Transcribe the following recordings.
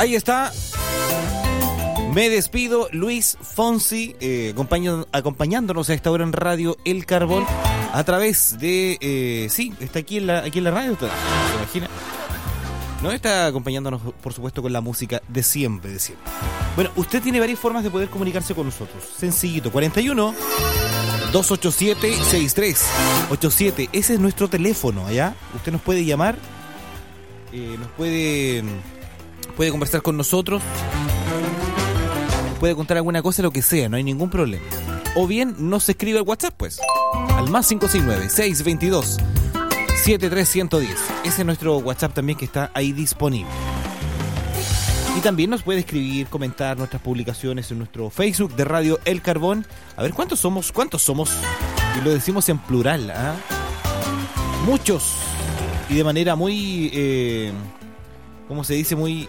Ahí está. Me despido, Luis Fonsi, acompañándonos a esta hora en Radio El Carbón a través de... sí, está aquí en la radio, ¿se imagina? No está acompañándonos, por supuesto, con la música de siempre. Bueno, usted tiene varias formas de poder comunicarse con nosotros. Sencillito, 41 287 6387. Ese es nuestro teléfono, ¿ya? Usted nos puede llamar, nos puede conversar con nosotros, puede contar alguna cosa, lo que sea, no hay ningún problema. O bien nos escribe al WhatsApp, pues, al más 569-622-73110. Ese es nuestro WhatsApp también, que está ahí disponible. Y también nos puede escribir, comentar nuestras publicaciones en nuestro Facebook de Radio El Carbón. A ver, ¿cuántos somos? Y lo decimos en plural, ¿ah? Muchos. Y de manera muy... ¿cómo se dice? Muy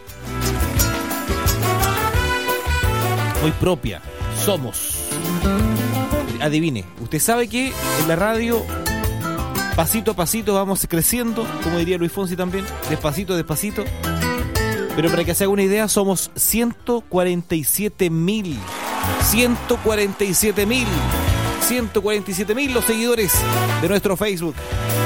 propia. Somos. Adivine, usted sabe que en la radio, pasito a pasito vamos creciendo, como diría Luis Fonsi también, despacito, despacito. Pero para que se haga una idea, somos 147.000 los seguidores de nuestro Facebook.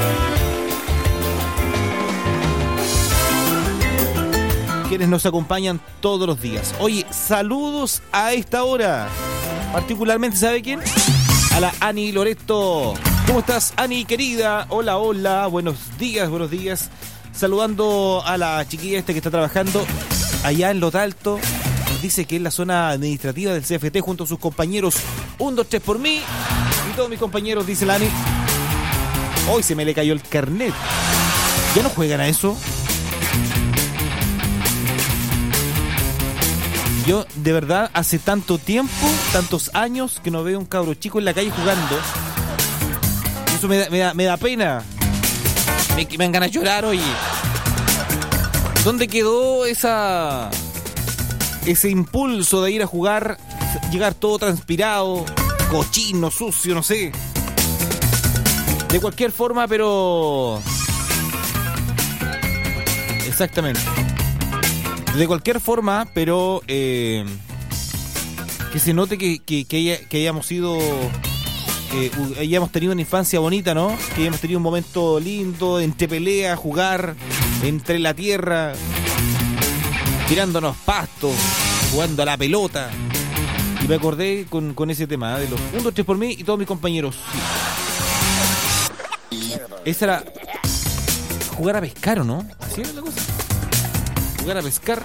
Quienes nos acompañan todos los días. Oye, saludos a esta hora. Particularmente, ¿sabe quién? A la Ani Loreto. ¿Cómo estás, Ani, querida? Hola, hola, buenos días. Saludando a la chiquilla que está trabajando allá en Lot Alto. Dice que es la zona administrativa del CFT junto a sus compañeros. 1, 2, 3 por mí. Y todos mis compañeros, dice la Ani. Hoy se me le cayó el carnet. ¿Ya no juegan a eso? Yo, de verdad, hace tanto tiempo, tantos años, que no veo un cabro chico en la calle jugando. Eso me da pena. Me dan ganas de llorar, oye. ¿Dónde quedó ese impulso de ir a jugar, llegar todo transpirado, cochino, sucio, no sé? De cualquier forma, pero... Exactamente. De cualquier forma, pero que se note que hayamos sido... hayamos tenido una infancia bonita, ¿no? Que hayamos tenido un momento lindo, entre peleas, jugar, entre la tierra, tirándonos pastos, jugando a la pelota. Y me acordé con ese tema, de los 1, 2, 3 por mí y todos mis compañeros. Sí. Esa era jugar a pescar, ¿o no? Así era la cosa. Jugar a pescar.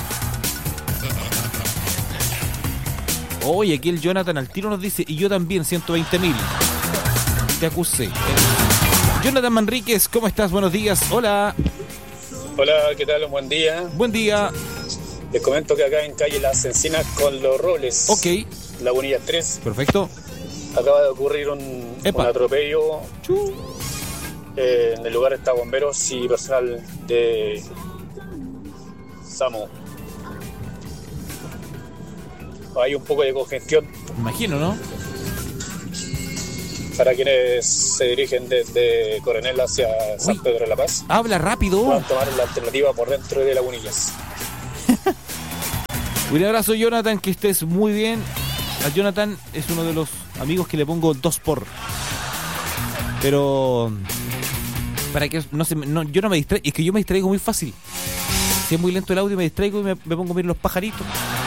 Oye, aquí el Jonathan al tiro nos dice, y yo también, 120.000. Te acusé. Jonathan Manríquez, ¿cómo estás? Buenos días. Hola. Hola, ¿qué tal? Un buen día. Buen día. Les comento que acá en calle Las Encinas con Los Robles, ok, Lagunilla 3. Perfecto. Acaba de ocurrir un atropello. En el lugar está bomberos y personal de SAMU. Hay un poco de congestión. Imagino, ¿no? Para quienes se dirigen desde Coronel hacia San Pedro de la Paz. Habla rápido. Van a tomar la alternativa por dentro de Lagunillas. Un abrazo, Jonathan, que estés muy bien. A Jonathan es uno de los amigos que le pongo 2 por. Pero para que yo no me distraigo, es que yo me distraigo muy fácil. Si es muy lento el audio me distraigo y me pongo a ver los pajaritos.